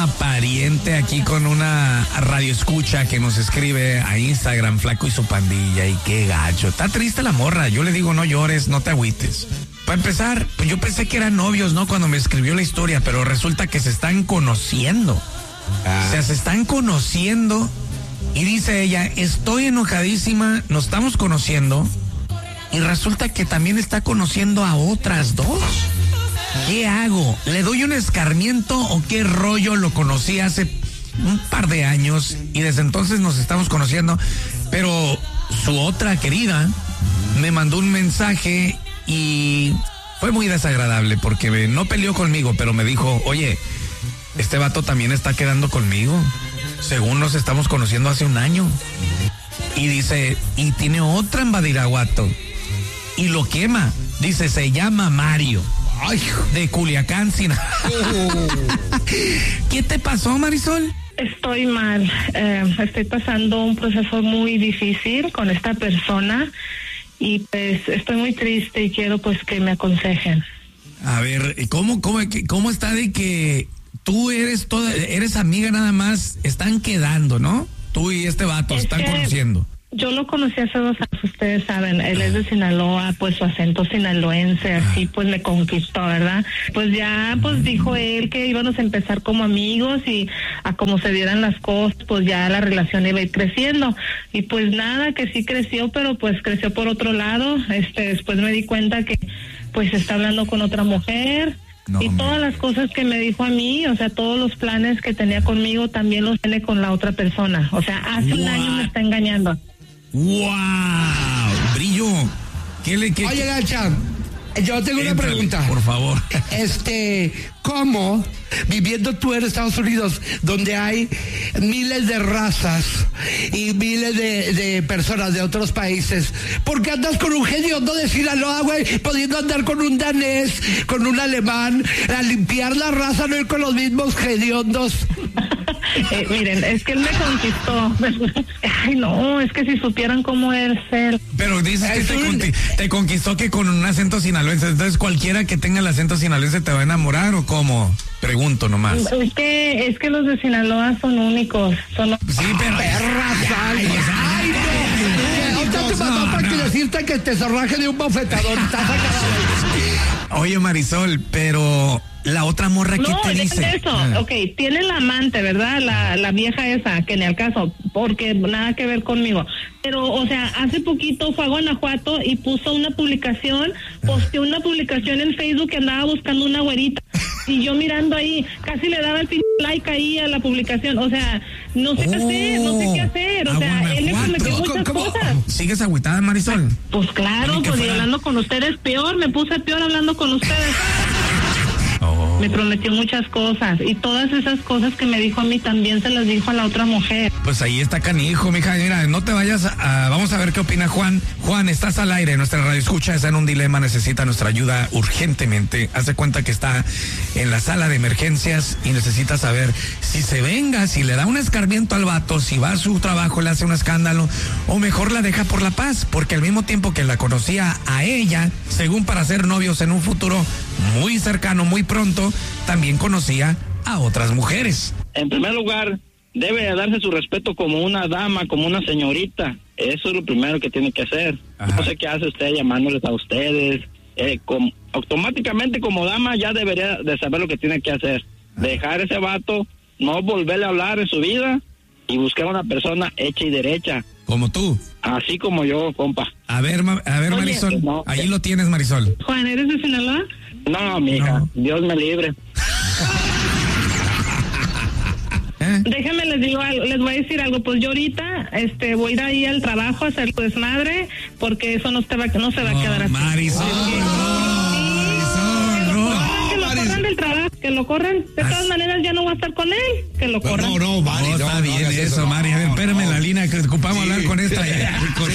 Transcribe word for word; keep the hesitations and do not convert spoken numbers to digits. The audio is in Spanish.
pariente aquí con una radio escucha que nos escribe a Instagram, Flaco y su pandilla, y qué gacho. Está triste la morra, yo le digo no llores, no te agüites. Para empezar, pues yo pensé que eran novios, ¿no? Cuando me escribió la historia, pero resulta que se están conociendo. Ah. O sea, se están conociendo y dice ella, estoy enojadísima, nos estamos conociendo y resulta que también está conociendo a otras dos. ¿Qué hago? ¿Le doy un escarmiento o qué rollo? Lo conocí hace un par de años y desde entonces nos estamos conociendo, pero su otra querida me mandó un mensaje y fue muy desagradable porque me, no peleó conmigo, pero me dijo, oye, este vato también está quedando conmigo, según nos estamos conociendo hace un año. Y dice, y tiene otra en Badiraguato y lo quema, dice, se llama Mario. Ay, de Culiacán, Sinaloa. ¿Qué te pasó, Marisol? Estoy mal, eh, estoy pasando un proceso muy difícil con esta persona y pues estoy muy triste y quiero pues que me aconsejen. A ver, ¿cómo, cómo, cómo está de que tú eres toda, eres amiga nada más, están quedando, ¿no? Tú y este vato es están conociendo. Yo lo conocí hace dos años, ustedes saben, él es de Sinaloa, pues su acento sinaloense, así pues me conquistó, ¿verdad? Pues ya, pues dijo él que íbamos a empezar como amigos y a como se dieran las cosas, pues ya la relación iba a ir creciendo. Y pues nada, que sí creció, pero pues creció por otro lado. Este, después me di cuenta que pues está hablando con otra mujer. No, y todas las cosas que me dijo a mí, o sea, todos los planes que tenía conmigo también los tiene con la otra persona. O sea, hace What? un año me está engañando. ¡Wow! Brillo. ¿Qué le, qué, Oye, Gacha, yo tengo Éntrale, una pregunta. Por favor. Este, ¿cómo, viviendo tú en Estados Unidos, donde hay miles de razas y miles de, de personas de otros países, por qué andas con un hediondo de Sinaloa, güey, pudiendo andar con un danés, con un alemán, a limpiar la raza, no ir con los mismos hediondos? Eh, miren, es que él me conquistó. Ay, no, es que si supieran cómo es él. Pero dices que te, conqui- te conquistó que con un acento sinaloense. Entonces, cualquiera que tenga el acento sinaloense te va a enamorar, ¿o cómo? Pregunto nomás. Es que, es que los de Sinaloa son únicos. Son los... Sí, pero... ¡Perras! ¡Ay, ay, no! Ahorita tu mamá para que decirte que te zorraje de un bofetador. Oye, Marisol, pero... La otra morra, ¿qué no, te dice? No, eso, ah. ok, tiene la amante, ¿verdad? La, la vieja esa, que ni al caso, porque nada que ver conmigo. Pero, o sea, hace poquito fue a Guanajuato y puso una publicación, posteó una publicación en Facebook que andaba buscando una güerita. Y yo mirando ahí, casi le daba el pin like ahí a la publicación. O sea, no sé oh, qué hacer, no sé qué hacer. O sea, él le prometió muchas ¿Cómo? cosas. ¿Sigues agüitada, Marisol? Pues claro, pues y hablando con ustedes peor, me puse peor hablando con ustedes. Oh. Me prometió muchas cosas y todas esas cosas que me dijo a mí también se las dijo a la otra mujer. Pues ahí está canijo, mija. Mira, no te vayas a, vamos a ver qué opina Juan. Juan, estás al aire, nuestra radio escucha, está en un dilema, necesita nuestra ayuda urgentemente. Haz de cuenta que está en la sala de emergencias y necesita saber si se venga, si le da un escarmiento al vato, si va a su trabajo, le hace un escándalo o mejor la deja por la paz, porque al mismo tiempo que la conocía a ella, según para ser novios en un futuro muy cercano, muy pronto, también conocía a otras mujeres. En primer lugar, debe darse su respeto como una dama, como una señorita. Eso es lo primero que tiene que hacer. Ajá. No sé qué hace usted llamándoles a ustedes. Eh, com, automáticamente como dama ya debería de saber lo que tiene que hacer. Ajá. Dejar ese vato, no volverle a hablar en su vida y buscar una persona hecha y derecha. Como tú. Así como yo, compa. A ver, ma, a ver, Oye, Marisol, no, ahí eh. lo tienes, Marisol. Juan, ¿eres de Sinaloa? No, mija, no. Dios me libre. ¿Eh? Déjame les digo algo, les voy a decir algo, pues yo ahorita este voy a ir ahí al trabajo a hacer desmadre, porque eso no se va, no se va no, a quedar así. Marisol, sí, Marisol, no. Que lo corran del trabajo, que lo corran. De todas As... maneras ya no va a estar con él, que lo corran. No, no, Mari, no, no, está no, bien no, eso, no, Mari. A ver, espérame no. la línea que ocupamos sí. hablar con esta.